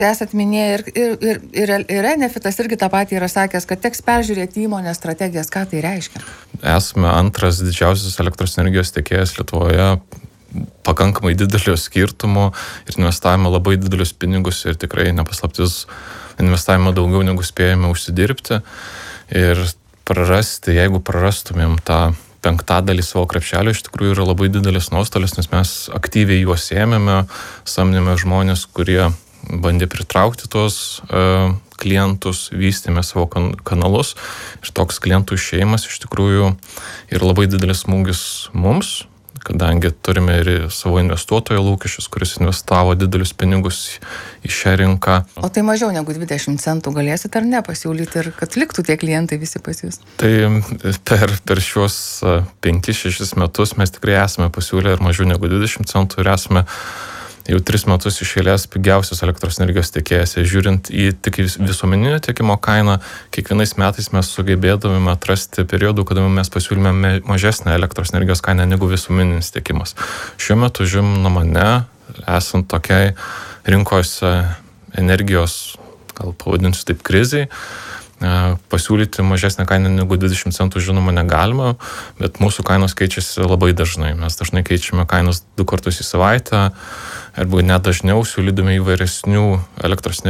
Esat minėję ir Enefitas irgi tą patį yra sakęs, kad teks peržiūrėti įmonės strategijas. Ką tai reiškia? Esame antras didžiausias elektros energijos tiekėjas Lietuvoje, pakankamai didelio skirtumo ir investavome labai didelius pinigus ir tikrai nepaslaptis investavome daugiau negu spėjome užsidirbti. Ir jeigu prarastumėm tą penktadalį savo krepšelio, iš tikrųjų yra labai didelis nuostolis, nes mes aktyviai juos ėmėme, samdėme žmonės, kurie bandė pritraukti tuos klientus, vystėme savo kanalus ir toks klientų išėjimas iš tikrųjų yra labai didelis smūgis mums, kadangi turime ir savo investuotojo lūkesčius, kuris investavo didelius pinigus į šią rinką. O tai mažiau negu 20 centų galėsit ar ne pasiūlyti ir kad liktų tie klientai visi pas jūs? Tai per šios 5-6 metus mes tikrai esame pasiūlę ir mažiau negu 20 centų ir esame jau 3 metus iš eilės pigiausios elektros energijos tiekėjas. Žiūrint į tik visuomeninio tiekimo kainą, kiekvienais metais mes sugebėdavome atrasti periodų, kada mes pasiūlėme mažesnę elektros energijos kainą negu visuomeninis tiekimas. Šiuo metu, žinoma, esant tokiai rinkos energijos, gal pavadinsiu taip, krizei, pasiūlyti mažesnę kainą negu 20 centų, žinoma, negalima, bet mūsų kainos keičiasi labai dažnai. Mes dažnai keičiame kainas 2 kartus į savaitę, arba net dažniau siūlydami įvairesnės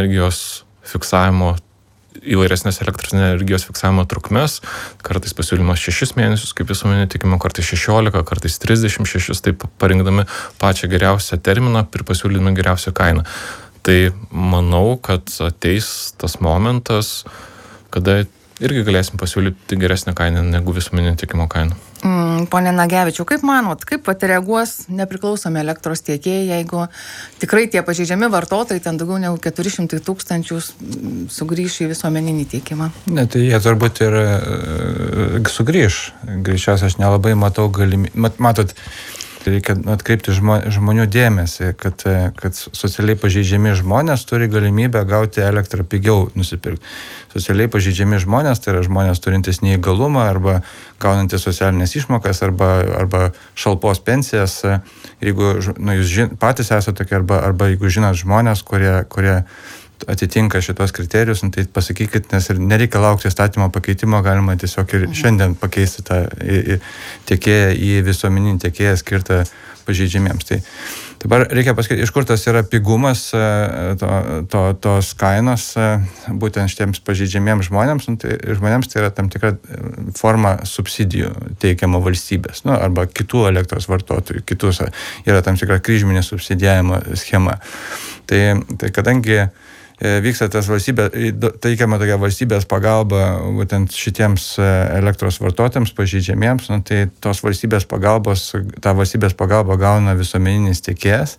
elektros energijos fiksavimo trukmes. Kartais pasiūlymas 6 mėnesius, kaip visuomenė tikimo, kartais 16, kartais 36, taip parinkdami pačią geriausią terminą ir pasiūlydami geriausią kainą. Tai manau, kad ateis tas momentas, kada irgi galėsim pasiūlyti geresnę kainą negu visuomeninio tiekimo kainą. Pone Nagevičiau, kaip manot, kaip reaguos nepriklausomi elektros tiekėjai, jeigu tikrai tie pažeidžiami vartotojai, ten daugiau negu 400 000 sugrįš į visuomeninį tiekimą? Ne, tai jie turbūt ir sugrįš. Greičiausiai aš nelabai matau galimybę. Matot, reikia atkreipti žmonių dėmesį, kad socialiai pažeidžiami žmonės turi galimybę gauti elektrą pigiau nusipirkti. Socialiai pažeidžiami žmonės, tai yra žmonės turintys neįgalumą arba gaunantys socialinės išmokas arba šalpos pensijas. Jeigu jūs patys esate tokie arba jeigu žinot žmonės, kurie atitinka šitos kriterijus, tai pasakykit, nes ir nereikia laukti įstatymo pakeitimo, galima tiesiog ir šiandien pakeisti tą tiekėją į visuomeninį tiekėją skirtą pažeidžiamiems. Tai dabar reikia pasakyti, iš kur tas yra pigumas tos kainos būtent šitiems pažeidžiamiems žmonėms. Žmonėms tai yra tam tikra forma subsidijų teikiama valstybės, arba kitų elektros vartotojų, kitus yra tam tikra kryžminė subsidijavimo schema. Tai kadangi vyksta tas teikiama tokia valstybės pagalba būtent šitiems elektros vartotojams pažeidžiamiems, tai tą valstybės pagalbą gauna visuomeninis tiekėjas,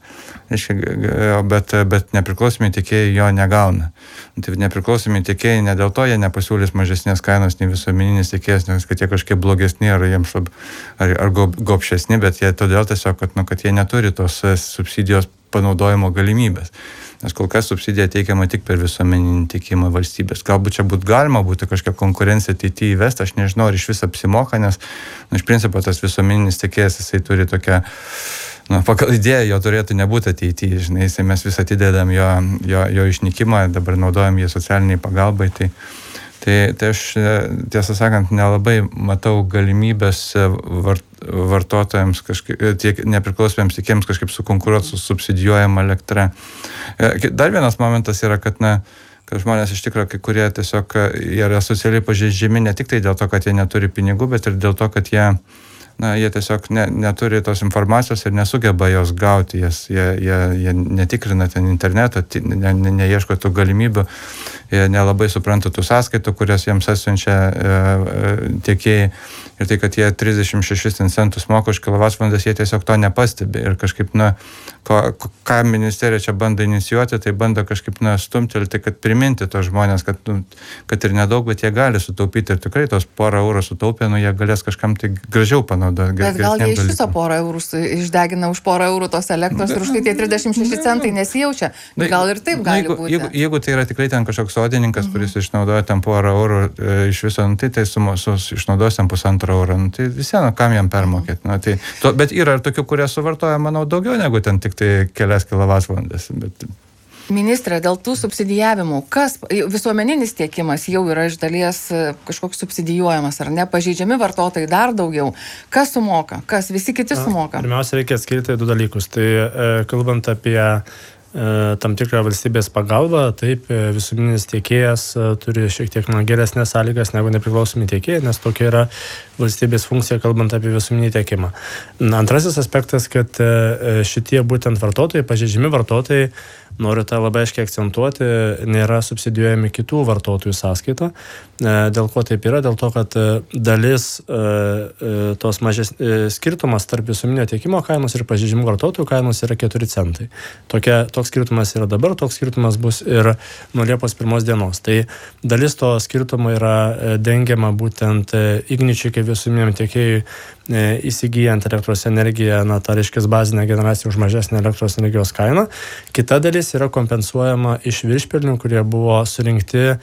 bet nepriklausomi tiekėjai jo negauna. Tai nepriklausomi tiekėjai ne dėl to jie nepasiūlys mažesnės kainos nei visuomeninis tiekėjas, nes kad jie kažkiek blogesni ar jiems ar gobšesni, bet jie todėl tiesiog, kad jie neturi tos subsidijos panaudojimo galimybės. Nes kol kas subsidija teikiama tik per visuomeninį tiekimą valstybės. Galbūt čia galima būtų kažkokią konkurenciją ateityje įvesti, aš nežinau, ar iš vis apsimoka, nes iš principo tas visuomeninis tiekėjas, jisai turi tokią, pagal idėją jo turėtų nebūti ateityje, žinai, mes vis atidedam jo išnykimą, dabar naudojam jį socialiniai pagalbai, tai aš, tiesą sakant, nelabai matau galimybės vartotojams, nepriklausomiems tiekėjams kažkaip sukonkuruoti su subsidijuojama elektra. Dar vienas momentas yra, kad žmonės iš tikrųjų, kai kurie tiesiog yra socialiai pažeidžiami ne tik tai dėl to, kad jie neturi pinigų, bet ir dėl to, kad jie tiesiog neturi tos informacijos ir nesugeba jos gauti, jie netikrina ten interneto, neieško tų galimybių, jie nelabai supranta tų sąskaitų, kurias jiems atsiunčia tiekėjai. Ir tai, kad jie 36 centus moka už kilovatvalandes, jie tiesiog to nepastebi. Ir kažkaip, ką ministerija čia bando inicijuoti, tai bando kažkaip, stumtelti, kad priminti tos žmonės, kad ir nedaug, bet jie gali sutaupyti ir tikrai tos porą eurų sutaupę, jie galės kažkam tai gražiau panaudoti. Bet gal jie iš viso porą eurų išdegina už porą eurų tos elektros ir už tai tie 36 centai nesijaučia. Gal ir taip gali būti. Jeigu tai yra tikrai ten kažkoks sodininkas, kuris išnaudoja ten porą eurų iš viso, tai išnaudos ten 1,5 eurų. Tai visieną, kam jam permokėti. Bet yra ir tokių, kurie suvartoja, manau, daugiau negu ten tik tai kelias kilovatvalandes. Ministrė, dėl tų subsidijavimų, kas visuomeninis tiekimas jau yra iš dalies kažkoks subsidijuojamas, ar ne? Pažeidžiami vartotojai dar daugiau. Kas sumoka? Kas? Visi kiti sumoka? Pirmiausia, reikia atskirti du dalykus. Tai kalbant apie tam tikrą valstybės pagalbą, taip, visuomeninis tiekėjas turi šiek tiek geresnės sąlygas negu nepriklausomi tiekėjai, nes tokia yra valstybės funkcija, kalbant apie visuomeninį tiekimą. Antrasis aspektas, kad šitie būtent vartotojai, pažeidžiami vartotojai, noriu tą labai aiškiai akcentuoti, nėra subsidijuojami kitų vartotojų sąskaita. Dėl ko taip yra? Dėl to, kad dalis tos skirtumas tarp visuomeninio tiekimo kainos ir pažeidžiamų vartotojų kainos yra 4 centai. Toks skirtumas yra dabar, toks skirtumas bus ir nuo Liepos 1 dienos. Tai dalis to skirtumo yra dengiama būtent Igničiui kaip visuomeniniam tiekėjui įsigijant elektros energiją, tai reiškia bazinę generaciją už mažesnę elektros energijos kainą. Kita dalis yra kompensuojama iš viršpelnių, kurie buvo surinkti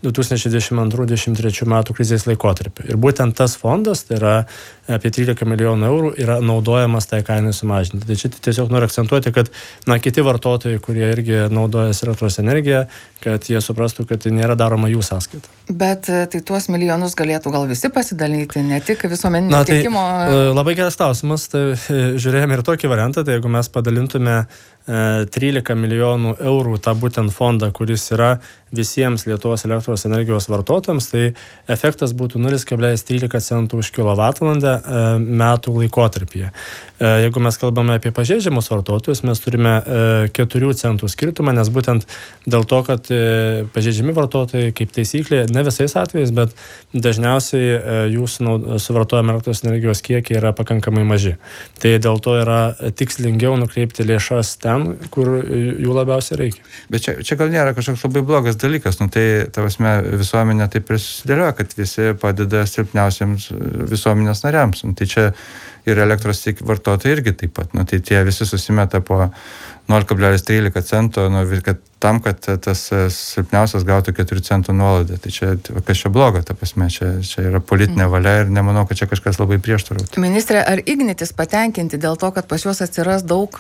2022-2023 metų krizės laikotarpiu. Ir būtent tas fondas, tai yra apie 13 milijonų eurų, yra naudojamas tai kainai sumažinti. Tai čia tiesiog noriu akcentuoti, kad kiti vartotojai, kurie irgi naudojasi elektros energiją, kad jie suprastų, kad tai nėra daroma jų sąskaita. Bet tai tuos milijonus galėtų gal visi pasidalinti, ne tik visuomeninio tiekimo. Labai geras klausimas. Tai žiūrėjome ir tokį variantą, tai jeigu mes padalintume 13 milijonų eurų tą būtent fondą, kuris yra visiems Lietuvos elektros energijos vartotojams, tai efektas būtų 0,13 centų už kilovatvalandę metų laikotarpyje. Jeigu mes kalbame apie pažeidžiamus vartotojus, mes turime 4 centų skirtumą, nes būtent dėl to, kad pažeidžiami vartotojai kaip taisyklė, ne visais atvejais, bet dažniausiai jų suvartojama elektros energijos kiekiai yra pakankamai maži. Tai dėl to yra tikslingiau nukreipti lėšas ten, kur jų labiausiai reikia. Bet čia gal nėra kažkoks labai blogas dalykas, tai tavasme visuomenė taip ir susidėlioja, kad visi padeda silpniausiams visuomenės nariams. Tai čia ir elektros vartotojai irgi taip pat. Tai tie visi susimeta po 0,13 cento, kad tas silpniausias gautų 4 centų nuolaidą. Tai čia, kas čia blogo, ta prasme, čia yra politinė valia ir nemanau, kad čia kažkas labai prieštarautų. Ministrė, ar Ignitis patenkinti dėl to, kad pas juos atsiras daug,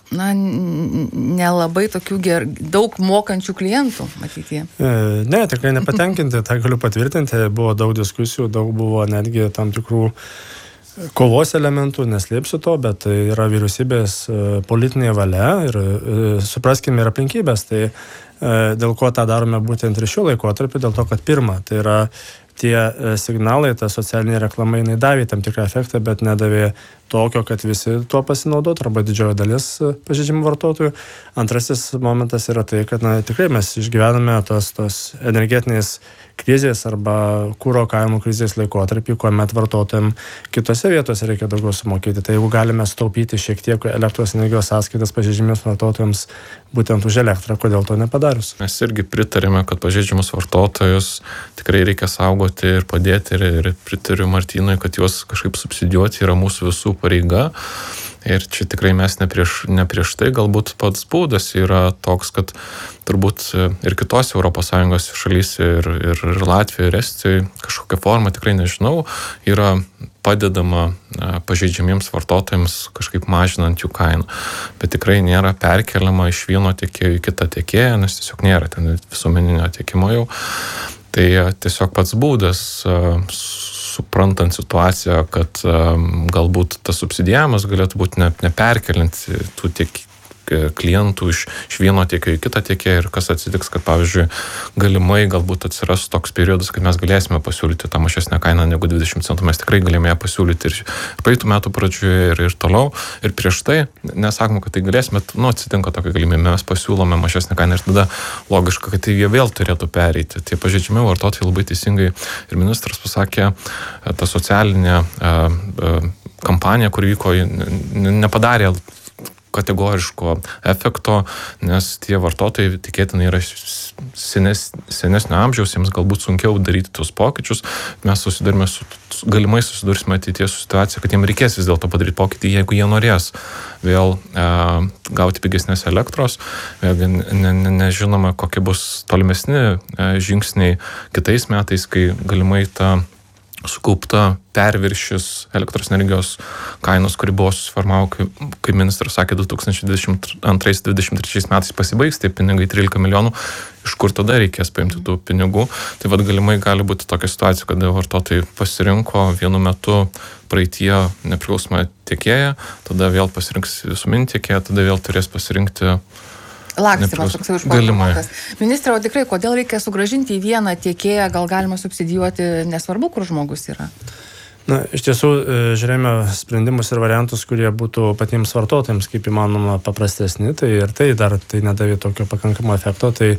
nelabai tokių daug mokančių klientų, matyti? Ne, tikrai nepatenkinti, tą galiu patvirtinti. Buvo daug diskusijų, daug buvo netgi tam tikrų kovos elementų, neslėpsiu to, bet tai yra vyriausybės politinė valia ir supraskime ir aplinkybės. Tai dėl ko tą darome būtent ir šiuo laikotarpiu, dėl to, kad pirma, tai yra tie signalai, ta socialinė reklama, jinai davė tam tikrą efektą, bet nedavė tokio, kad visi tuo pasinaudotų, arba didžioji dalis pažeidžiamų vartotojų. Antrasis momentas yra tai, kad tikrai mes išgyvename tos energetinės krizės arba kuro kainų krizės laikotarpį, kuomet vartotojams kitose vietose reikia daugiau sumokėti. Tai jeigu galime sutaupyti šiek tiek elektros energijos sąskaitas pažeidžiamiems vartotojams būtent už elektrą, kodėl to nepadarius? Mes irgi pritarėme, kad pažeidžiamus vartotojus tikrai reikia saugoti ir padėti ir pritariu Martynui, kad juos kažkaip subsidijuoti yra mūsų visų pareiga. Ir čia tikrai mes ne prieš tai, galbūt pats būdas yra toks, kad turbūt ir kitose ES šalyse, ir Latvijoje, ir Estijoje, kažkokia forma, tikrai nežinau, yra padedama pažeidžiamiems vartotojams kažkaip mažinant jų kainą. Bet tikrai nėra perkeliama iš vieno tiekėjo į kitą tiekėją, nes tiesiog nėra ten visuomeninio tiekimo jau. Tai tiesiog pats būdas, suprantant situaciją, kad galbūt tas subsidijavimas galėtų būti neperkeliant tų klientų iš vieno tiekėjo į kitą tiekėją ir kas atsitiks, kad pavyzdžiui galimai galbūt atsiras toks periodas, kad mes galėsime pasiūlyti tą mažesnę kainą negu 20 centų. Mes tikrai galėjome ją pasiūlyti ir praeitų metų pradžioje ir toliau. Ir prieš tai, nesakoma, kad tai galėsime, atsitinka tokia galimybė, mes pasiūlome mažesnę kainą ir tada logiška, kad jie vėl turėtų pereiti. Tai pažeidžiami vartotojai labai teisingai ir ministras pasakė, ta socialinė kampanija, kuri vyko, nepadarė kategoriško efekto, nes tie vartotojai tikėtinai yra senesnio amžiaus, jiems galbūt sunkiau daryti tos pokyčius. Mes galimai susidursime ateityje su situacija, kad jiems reikės vis dėlto padaryti pokytį, jeigu jie norės vėl gauti pigesnės elektros. Nežinoma, kokie bus tolimesni žingsniai kitais metais, kai galimai ta sukaupta perviršis elektros energijos kainos, kuri buvo susiformavo, kai ministras sakė, 2022-2023 metais pasibaigs, tie pinigai 13 milijonų, iš kur tada reikės paimti tų pinigų. Tai vad galimai gali būti tokia situacija, kada vartotojai pasirinko vienu metu praeitie nepriklausomą tiekėją, tada vėl pasirinks visuomeninį tiekėją, tada vėl turės pasirinkti lakstymas toksai užpakaltas. Ministrė, o tikrai, kodėl reikia sugrąžinti į vieną tiekėją, gal galima subsidijuoti, nesvarbu, kur žmogus yra? Na, iš tiesų, žiūrėjome sprendimus ir variantus, kurie būtų patiems vartotojams kaip įmanoma paprastesni, tai ir tai dar tai nedavė tokio pakankamo efekto, tai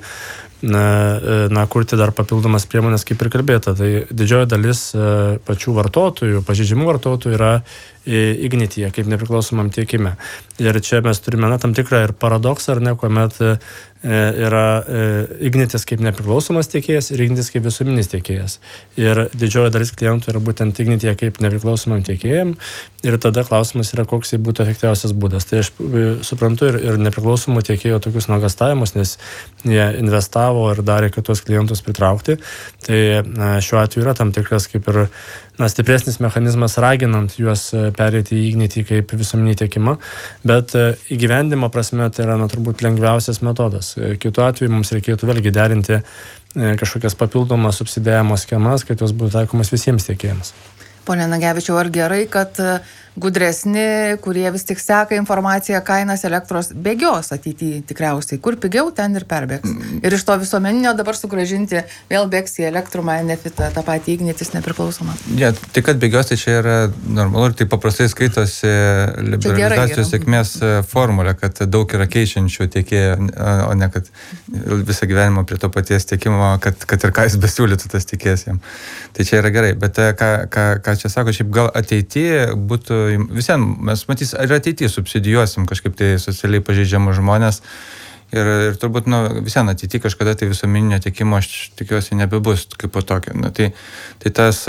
kurti dar papildomas priemonės, kaip ir kalbėta. Tai didžioji dalis pačių vartotojų, pažeidžiamų vartotojų yra Ignityje, kaip nepriklausomam tiekime. Ir čia mes turime tam tikrą ir paradoksą, ar ne, kuomet yra Ignitis kaip nepriklausomas tiekėjas ir Ignitis kaip visuominis tiekėjas. Ir didžioji dalis klientų yra būtent Ignityje kaip nepriklausomam tiekėjam. Ir tada klausimas yra, koks būtų efektyviausias būdas. Tai aš suprantu ir nepriklausomų tiekėjo tokius nuogąstavimus, nes jie investavo ir darė kitus klientus pritraukti. Tai šiuo atveju yra tam tikras kaip ir stipresnis mechanizmas raginant juos pereiti į Ignitį kaip visuomeninį tiekimą, bet įgyvendimo prasme tai yra turbūt lengviausias metodas. Kitu atveju mums reikėtų vėlgi derinti kažkokias papildomas subsidijavimo schemas, kad jos būtų taikomas visiems tiekėjams. Pone Nagevičiau, ar gerai, kad gudresni, kurie vis tik seka informaciją, kainas elektros bėgios ateityje tikriausiai. Kur pigiau, ten ir perbėgs. Ir iš to visuomeninio dabar sugrąžinti vėl bėgs į Elektrumą, Enefitą, tą patį Ignitis nepriklausomą. Ja, tai kad bėgios, tai čia yra normalu ir tai paprastai skaitosi liberalizacijos sėkmės formulė, kad daug yra keičiančių tiekėjų, o ne kad visą gyvenimą prie to paties tiekimo, kad ir ką jis besiūlytų tas tiekėjas jam. Tai čia yra gerai, bet ką čia sako, šiaip gal ateityje būtų visiems, mes matys, ir ateityje subsidijuosim kažkaip tai socialiai pažeidžiamus žmonės ir turbūt visiems ateityje kažkada tai visuomeninio tiekimo aš tikiuosi nebebus kaip po tokio. Tai tas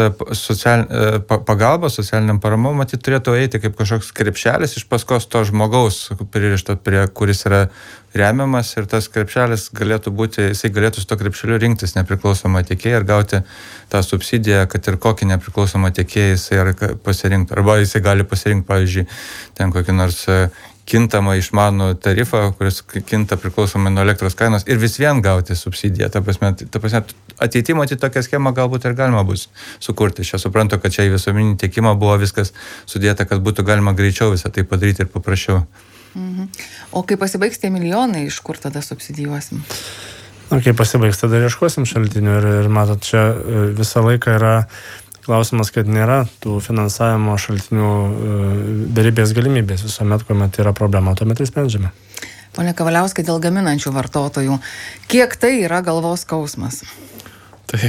pagalba socialiniam paramom matyt turėtų eiti kaip kažkoks krepšelis iš paskos to žmogaus pririšto, kuris yra remiamas ir tas krepšelis galėtų būti, jisai galėtų su to krepšeliu rinktis nepriklausomą tiekėją ir gauti tą subsidiją, kad ir kokį nepriklausomą tiekėją jisai pasirinktų. Arba jisai gali pasirinkti, pavyzdžiui, ten kokį nors kintamą išmanų tarifą, kuris kinta priklausomai nuo elektros kainos ir vis vien gauti subsidiją. Ta prasme ateityje matyti tokią schemą galbūt ir galima bus sukurti. Aš suprantu, kad čia į visuomeninį tiekimą buvo viskas sudėta, kad būtų galima greičiau visą tai padaryti ir paprasčiau. O kai pasibaigs tie milijonai, iš kur tada subsidijuosim? Kai pasibaigs, tada ieškosim šaltinių ir matot, čia visą laiką yra klausimas, kad nėra tų finansavimo šaltinių beribės galimybės. Visuomet, kuomet yra problema, tuomet ir sprendžiame. Pone Kavaliauskai, dėl gaminančių vartotojų, kiek tai yra galvos skausmas? Tai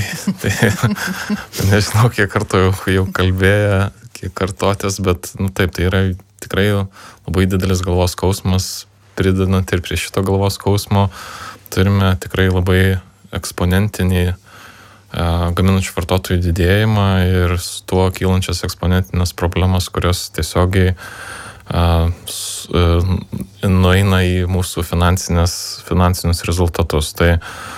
nežinau, kiek kartų jau kalbėję, kiek kartotės, bet taip, tai yra tikrai labai didelis galvos skausmas, pridedant ir prie šito galvos skausmo turime tikrai labai eksponentinį gaminančių vartotojų didėjimą ir su tuo kylančias eksponentinės problemas, kurios tiesiogiai nueina į mūsų finansinius rezultatus. Tai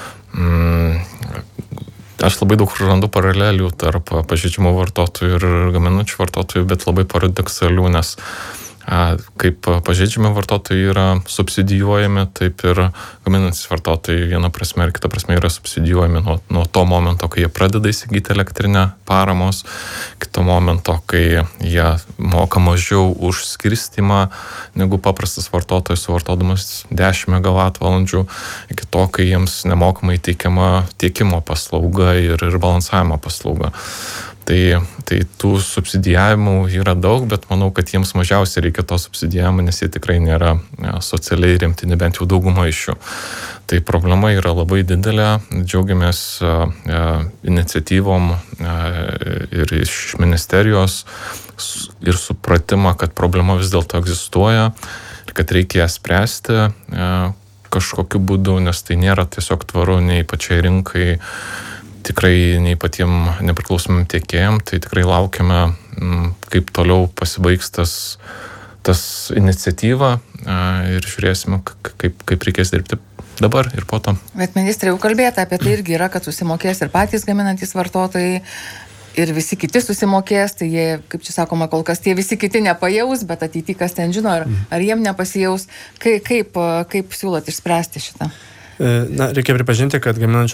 aš labai daug randu paralelių tarp pažeidžiamų vartotojų ir gaminančių vartotojų, bet labai paradoksalių, nes kaip pažeidžiami vartotojai yra subsidijuojami, taip ir gaminantys vartotojai viena prasme ir kita prasme yra subsidijuojami nuo to momento, kai jie pradeda įsigyti elektrinę paramos, kito momento, kai jie moka mažiau už skirstymą negu paprastas vartotojas suvartodamas 10 MWh, iki to, kai jiems nemokamai teikiama tiekimo paslauga ir balansavimo paslauga. Tai tų subsidijavimų yra daug, bet manau, kad jiems mažiausiai reikia to subsidijavimo, nes jie tikrai nėra socialiai remtini, bent jau dauguma iš jų. Tai problema yra labai didelė, džiaugiamės iniciatyvom ir iš ministerijos ir supratimą, kad problema vis dėlto egzistuoja ir kad reikia ją spręsti kažkokiu būdu, nes tai nėra tiesiog tvaru nei pačiai rinkai, tikrai nei patiem nepriklausomim tiekėjam, tai tikrai laukiame, kaip toliau pasibaigs tas iniciatyva ir žiūrėsime, kaip reikės dirbti dabar ir po to. Bet ministrė jau kalbėta apie tai irgi yra, kad susimokės ir patys gaminantys vartotojai. ir visi kiti susimokės, tai jie, kaip čia sakoma, kol kas tie visi kiti nepajaus, bet ateity kas ten žino, ar jiem nepasijaus, kaip siūlot išspręsti šitą? Na, reikia pripažinti, kad gaminančių